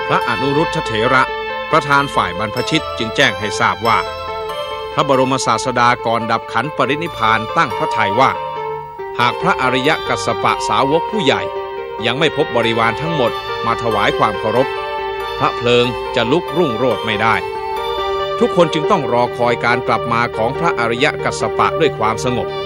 พระอนุรุทธเถระประธานฝ่ายบรรพชิตจึงแจ้งให้ทราบว่าพระบรมศาสดาก่อนดับขันปรินิพพานตั้งพระทัยว่าหากพระอริยกัสสปะสาวกผู้ใหญ่ยังไม่พบบริวารทั้งหมดมาถวายความเคารพพระเพลิงจะลุกรุ่งโรจน์ไม่ได้ทุกคนจึงต้องรอคอยการกลับมาของพระอริยกัสสปะด้วยความสงบ